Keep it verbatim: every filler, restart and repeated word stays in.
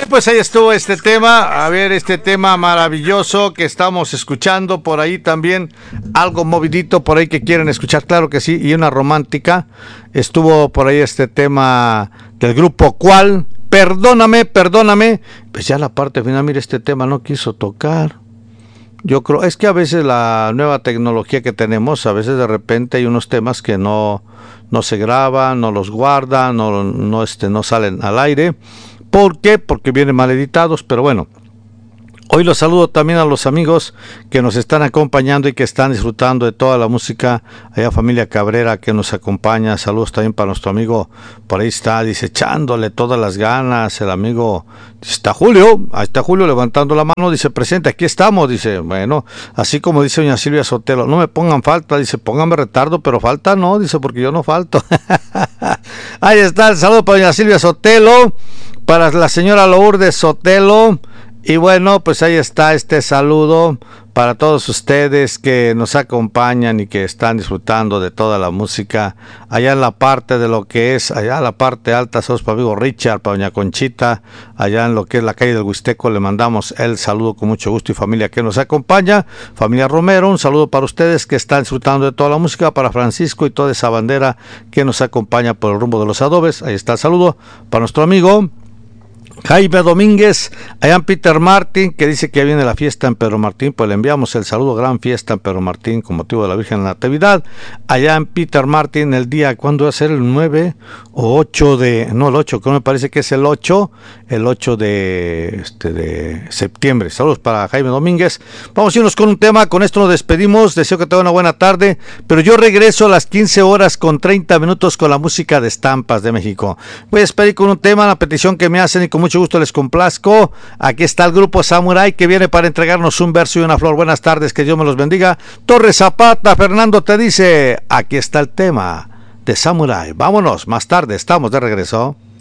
Pues ahí estuvo este tema, a ver, este tema maravilloso que estamos escuchando por ahí también, algo movidito por ahí que quieren escuchar, claro que sí, y una romántica, estuvo por ahí este tema del grupo Cual, perdóname, perdóname, pues ya la parte final, mire, este tema no quiso tocar. Yo creo, es que a veces la nueva tecnología que tenemos, a veces de repente hay unos temas que no, no se graban, no los guardan, no, no, este, no salen al aire. ¿Por qué? Porque vienen mal editados, pero bueno. Hoy los saludo también a los amigos que nos están acompañando y que están disfrutando de toda la música. Allá familia Cabrera que nos acompaña. Saludos también para nuestro amigo. Por ahí está, dice, echándole todas las ganas. El amigo, dice, está Julio. Ahí está Julio levantando la mano. Dice, presente, aquí estamos. Dice, bueno, así como dice doña Silvia Sotelo, no me pongan falta. Dice, pónganme retardo, pero falta no. Dice, porque yo no falto. Ahí está el saludo para doña Silvia Sotelo. Para la señora Lourdes Sotelo. Y bueno, pues ahí está este saludo para todos ustedes que nos acompañan y que están disfrutando de toda la música. Allá en la parte de lo que es, allá en la parte alta, saludos para amigo Richard, para doña Conchita. Allá en lo que es la calle del Huisteco le mandamos el saludo con mucho gusto y familia que nos acompaña. Familia Romero, un saludo para ustedes que están disfrutando de toda la música. Para Francisco y toda esa bandera que nos acompaña por el rumbo de los adobes. Ahí está el saludo para nuestro amigo Jaime Domínguez, allá en Peter Martin, que dice que ya viene la fiesta en Pedro Martín, pues le enviamos el saludo, gran fiesta en Pedro Martín con motivo de la Virgen de la Natividad, allá en Peter Martin el día, ¿cuándo va a ser? El nueve o ocho de, no el ocho, que me parece que es el ocho, el ocho de, este, de septiembre. Saludos para Jaime Domínguez. Vamos a irnos con un tema, con esto nos despedimos, deseo que tengan una buena tarde, pero yo regreso a las quince horas con treinta minutos con la música de Estampas de México. Voy a despedir con un tema, la petición que me hacen y con mucho gusto les complazco. Aquí está el grupo Samurai que viene para entregarnos un verso y una flor. Buenas tardes, que Dios me los bendiga. Torres Zapata, Fernando te dice, aquí está el tema de Samurai. Vámonos, más tarde estamos de regreso.